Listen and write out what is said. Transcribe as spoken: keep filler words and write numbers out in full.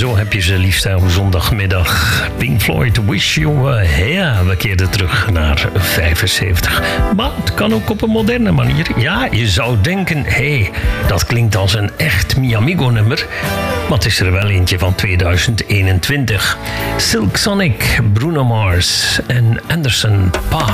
Zo heb je ze liefst aan zondagmiddag. Pink Floyd, Wish You Were Here. We keerden terug naar vijfenzeventig. Maar het kan ook op een moderne manier. Ja, je zou denken, hé, hey, dat klinkt als een echt Mi Amigo nummer. Maar het is er wel eentje van tweeduizend eenentwintig. Silk Sonic, Bruno Mars en Anderson .Paak.